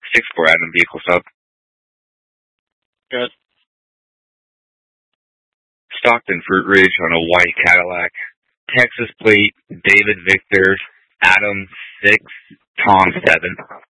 6-4 Adam vehicle sub. Good. Stockton Fruit Ridge on a white Cadillac. Texas plate, David Victor, Adam 6, Tom 7.